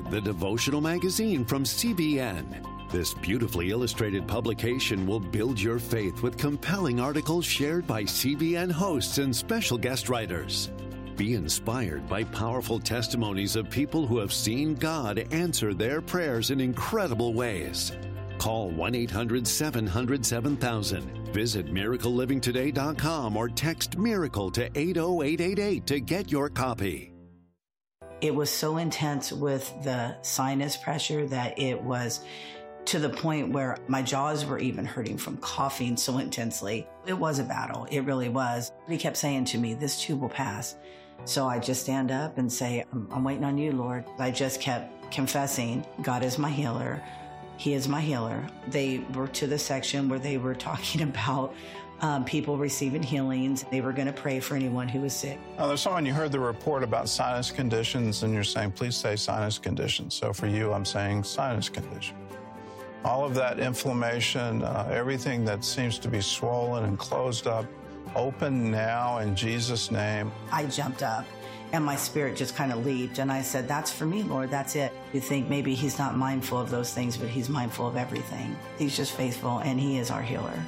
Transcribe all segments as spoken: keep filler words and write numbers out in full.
the devotional magazine from C B N. This beautifully illustrated publication will build your faith with compelling articles shared by C B N hosts and special guest writers. Be inspired by powerful testimonies of people who have seen God answer their prayers in incredible ways. Call one eight hundred seven hundred seven thousand. Visit miracle living today dot com or text MIRACLE to eight oh eight eight eight to get your copy. It was so intense with the sinus pressure that it was to the point where my jaws were even hurting from coughing so intensely. It was a battle. It really was. He kept saying to me, this too will pass. So I just stand up and say, I'm, I'm waiting on you, Lord. I just kept confessing, God is my healer. He is my healer. They were to the section where they were talking about um, people receiving healings. They were going to pray for anyone who was sick. Now, there's someone, you heard the report about sinus conditions, and you're saying, please say sinus conditions. So for you, I'm saying sinus condition. All of that inflammation, uh, everything that seems to be swollen and closed up, open now in Jesus' name. I jumped up and my spirit just kind of leaped. And I said, that's for me, Lord, that's it. You think maybe he's not mindful of those things, but he's mindful of everything. He's just faithful, and he is our healer.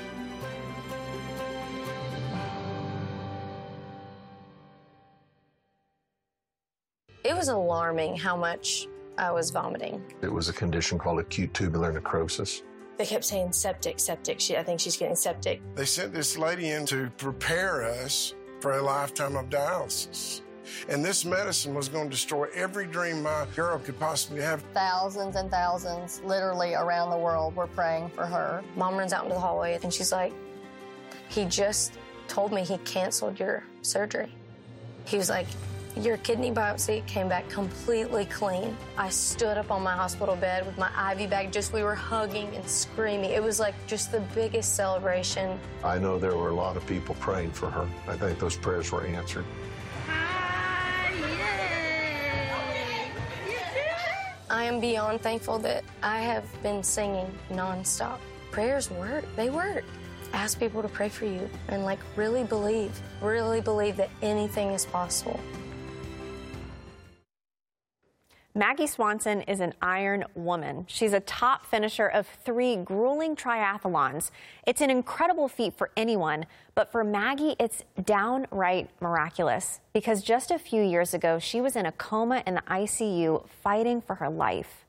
It was alarming how much I was vomiting. It was a condition called acute tubular necrosis. They kept saying septic, septic. She, I think she's getting septic. They sent this lady in to prepare us for a lifetime of dialysis. And this medicine was going to destroy every dream my girl could possibly have. Thousands and thousands, literally around the world, were praying for her. Mom runs out into the hallway, and she's like, he just told me he canceled your surgery. He was like, your kidney biopsy came back completely clean. I stood up on my hospital bed with my I V bag. Just, we were hugging and screaming. It was like just the biggest celebration. I know there were a lot of people praying for her. I think those prayers were answered. I am beyond thankful that I have been singing nonstop. Prayers work. They work. Ask people to pray for you and, like, really believe, really believe that anything is possible. Maggie Swanson is an Iron woman. She's a top finisher of three grueling triathlons. It's an incredible feat for anyone, but for Maggie, it's downright miraculous because just a few years ago, she was in a coma in the I C U fighting for her life.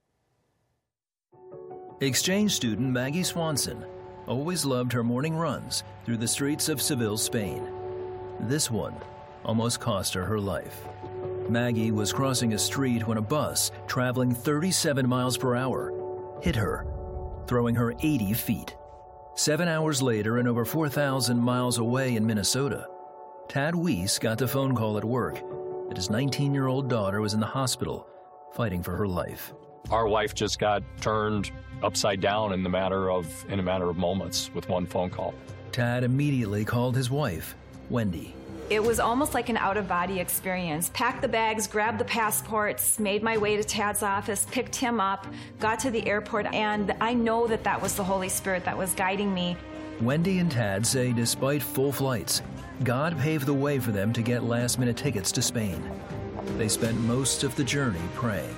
Exchange student Maggie Swanson always loved her morning runs through the streets of Seville, Spain. This one almost cost her her life. Maggie was crossing a street when a bus traveling thirty-seven miles per hour hit her, throwing her eighty feet. Seven hours later and over four thousand miles away in Minnesota, Tad Weiss got the phone call at work that his nineteen-year-old daughter was in the hospital fighting for her life. Our life just got turned upside down in the matter of in a matter of moments with one phone call. Tad immediately called his wife, Wendy. It was almost like an out-of-body experience. Packed the bags, grabbed the passports, made my way to Tad's office, picked him up, got to the airport, and I know that that was the Holy Spirit that was guiding me. Wendy and Tad say despite full flights, God paved the way for them to get last-minute tickets to Spain. They spent most of the journey praying.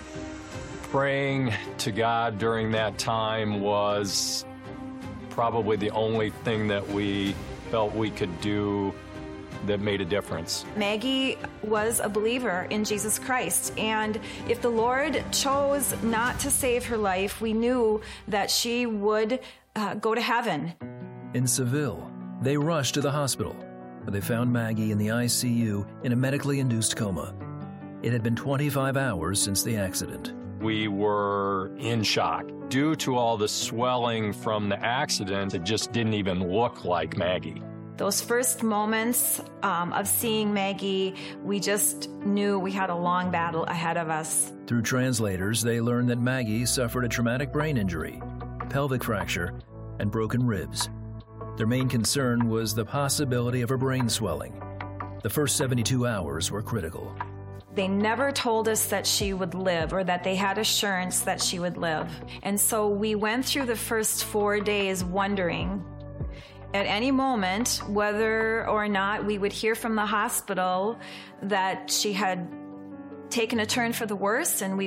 Praying to God during that time was probably the only thing that we felt we could do that made a difference. Maggie was a believer in Jesus Christ, and if the Lord chose not to save her life, we knew that she would uh, go to heaven. In Seville, they rushed to the hospital, where they found Maggie in the I C U in a medically induced coma. It had been twenty-five hours since the accident. We were in shock. Due to all the swelling from the accident, it just didn't even look like Maggie. Those first moments um, of seeing Maggie, we just knew we had a long battle ahead of us. Through translators, they learned that Maggie suffered a traumatic brain injury, pelvic fracture, and broken ribs. Their main concern was the possibility of her brain swelling. The first seventy-two hours were critical. They never told us that she would live or that they had assurance that she would live. And so we went through the first four days wondering, at any moment, whether or not we would hear from the hospital that she had taken a turn for the worse and we